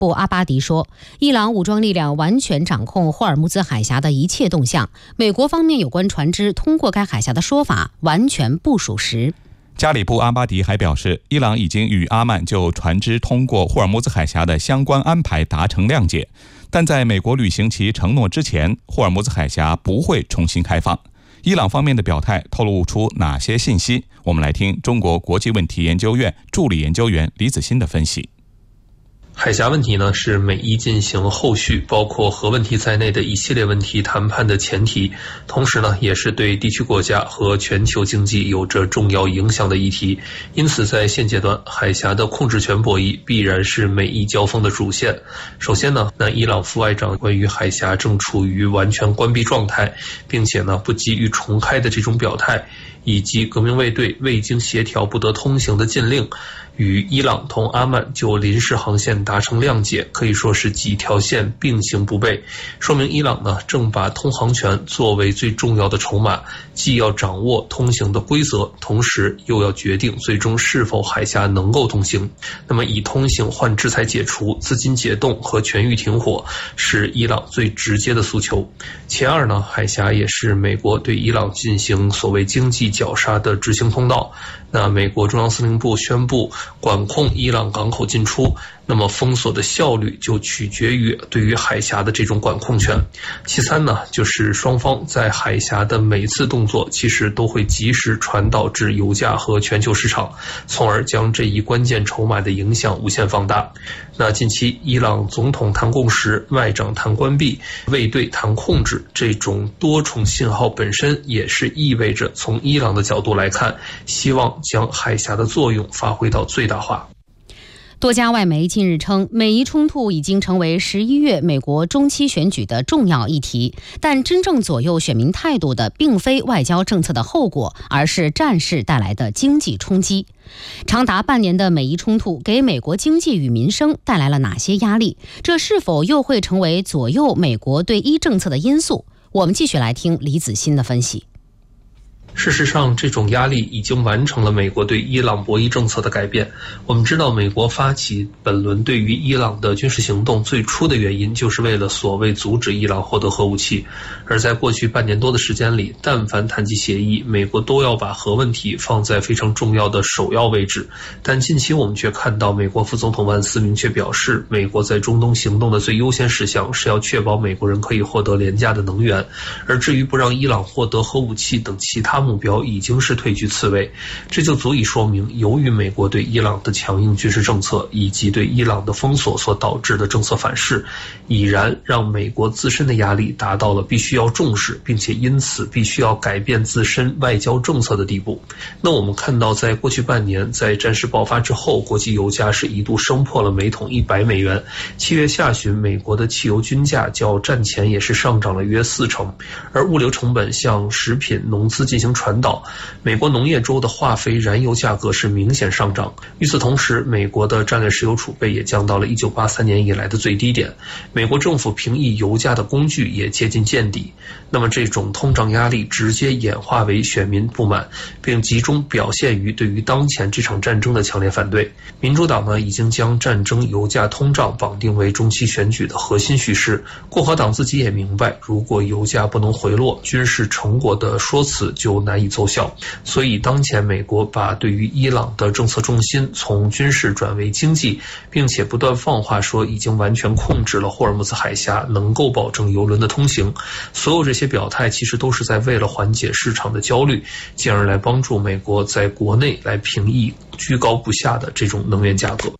布阿巴迪说，伊朗武装力量完全掌控霍尔木兹海峡的一切动向，美国方面有关船只通过该海峡的说法完全不属实。 加里布阿巴迪还表示，伊朗已经与阿曼就船只通过霍尔木兹海峡的相关安排达成谅解，但在美国履行其承诺之前，霍尔木兹海峡不会重新开放。伊朗方面的表态透露出哪些信息？我们来听中国国际问题研究院助理研究员李子欣的分析。 海峡问题呢，是美伊进行后续包括核问题在内的一系列问题谈判的前提，同时呢，也是对地区国家和全球经济有着重要影响的议题。因此，在现阶段，海峡的控制权博弈必然是美伊交锋的主线。首先呢，伊朗副外长关于海峡正处于完全关闭状态，并且呢，不急于重开的这种表态，以及革命卫队未经协调不得通行的禁令，与伊朗同阿曼就临时航线达成谅解，可以说是几条线并行不悖，说明伊朗呢正把通航权作为最重要的筹码，既要掌握通行的规则，同时又要决定最终是否海峡能够通行。那么以通行换制裁解除、资金解冻和全域停火是伊朗最直接的诉求。其二呢，海峡也是美国对伊朗进行所谓经济绞杀的执行通道。那美国中央司令部宣布管控伊朗港口进出，那么封锁的效率就取决于对于海峡的这种管控权。其三呢，就是双方在海峡的每次动作其实都会及时传导至油价和全球市场，从而将这一关键筹码的影响无限放大。那近期伊朗总统谈共识，外长谈关闭，卫队谈控制，这种多重信号本身也是意味着从伊朗的角度来看，希望将海峡的作用发挥到最大化。 多家外媒近日称，美伊冲突已经成为11月美国中期选举的重要议题，但真正左右选民态度的并非外交政策的后果，而是战事带来的经济冲击。长达半年的美伊冲突给美国经济与民生带来了哪些压力？这是否又会成为左右美国对伊政策的因素？我们继续来听李子欣的分析。 事实上，这种压力已经完成了美国对伊朗博弈政策的改变。我们知道，美国发起本轮对于伊朗的军事行动，最初的原因就是为了所谓阻止伊朗获得核武器。而在过去半年多的时间里，但凡谈及协议，美国都要把核问题放在非常重要的首要位置。但近期我们却看到，美国副总统万斯明确表示，美国在中东行动的最优先事项是要确保美国人可以获得廉价的能源，而至于不让伊朗获得核武器等其他目标已经是退居次位。这就足以说明，由于美国对伊朗的强硬军事政策以及对伊朗的封锁所导致的政策反噬，已然让美国自身的压力达到了必须要重视，并且因此必须要改变自身外交政策的地步。那我们看到，在过去半年，在战事爆发之后，国际油价是一度升破了每桶100美元。7月下旬，美国的汽油均价较战前也是上涨了约40%，而物流成本向食品、农资进行传导，美国农业州的化肥、燃油价格是明显上涨。与此同时，美国的战略石油储备也降到了1983年以来的最低点。美国政府平抑油价的工具也接近见底。那么这种通胀压力直接演化为选民不满，并集中表现于对于当前这场战争的强烈反对。民主党呢，已经将战争、油价、通胀绑定为中期选举的核心叙事。共和党自己也明白，如果油价不能回落，军事成果的说辞就难以奏效。所以当前美国把对于伊朗的政策重心从军事转为经济，并且不断放话说已经完全控制了霍尔木兹海峡，能够保证油轮的通行。所有这些表态其实都是在为了缓解市场的焦虑，进而来帮助美国在国内来平抑居高不下的这种能源价格。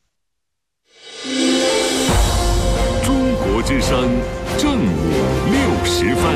中国之声正午60分。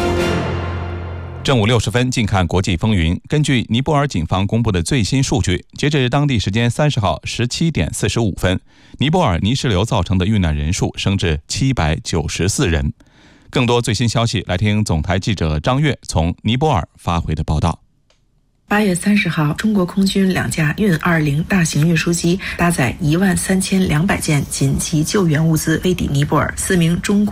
正午60分，近看国际风云。根据尼泊尔警方公布的最新数据，截至当地时间30号17点45分，尼泊尔泥石流造成的遇难人数升至794人。更多最新消息，来听总台记者张悦从尼泊尔发回的报道。 8月30号，中国空军2架运20大型运输机搭载13200件紧急救援物资飞抵尼泊尔，4名中国